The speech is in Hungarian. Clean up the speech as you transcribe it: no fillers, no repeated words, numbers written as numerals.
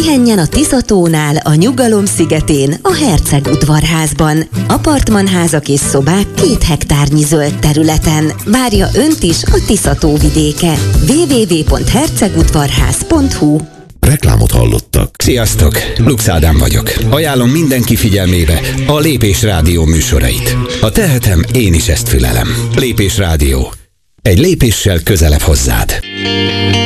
Pihenjen a Tiszatónál, a Nyugalom szigetén, a Herceg udvarházban. Apartmanházak és szobák 2 hektárnyi zöld területen. Várja önt is a Tiszató vidéke. www.hercegudvarház.hu. Reklámot hallottak. Sziasztok! Lux Ádám vagyok. Ajánlom mindenki figyelmébe a Lépés Rádió műsorait. Ha tehetem, én is ezt fülelem. Lépés Rádió. Egy lépéssel közelebb hozzád.